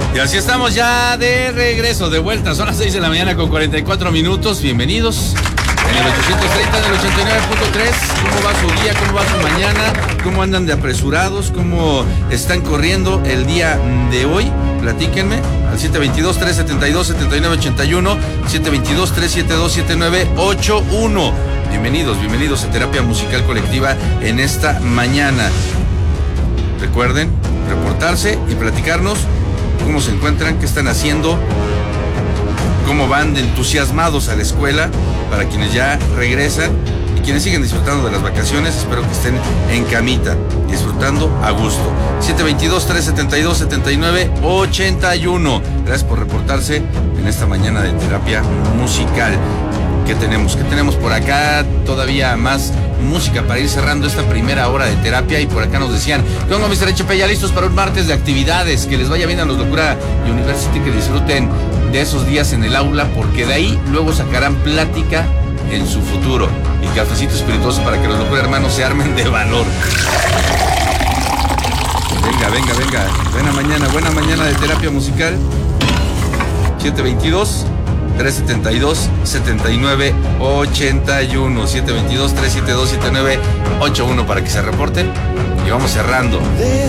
Y así estamos ya de regreso, de vuelta. Son las 6 de la mañana con 44 minutos. Bienvenidos en el 830, en el 89.3. ¿Cómo va su día? ¿Cómo va su mañana? ¿Cómo andan de apresurados? ¿Cómo están corriendo el día de hoy? Platíquenme al 722-372-7981, 722-372-7981. Bienvenidos a Terapia Musical Colectiva en esta mañana. Recuerden reportarse y platicarnos cómo se encuentran, qué están haciendo, cómo van de entusiasmados a la escuela, para quienes ya regresan y quienes siguen disfrutando de las vacaciones. Espero que estén en camita, disfrutando a gusto. 722-372-7981. Gracias por reportarse en esta mañana de Terapia Musical. ¿Qué tenemos? ¿Qué tenemos por acá? Todavía más música para ir cerrando esta primera hora de terapia. Y por acá nos decían: ¿qué onda, Mr. HP? Ya listos para un martes de actividades. Que les vaya bien a los Locura University, que disfruten de esos días en el aula, porque de ahí luego sacarán plática en su futuro. Y cafecito espirituoso para que los Locura Hermanos se armen de valor. Venga. Buena mañana de terapia musical. 722-372-7981. 722-372-7981 para que se reporten. Y vamos cerrando.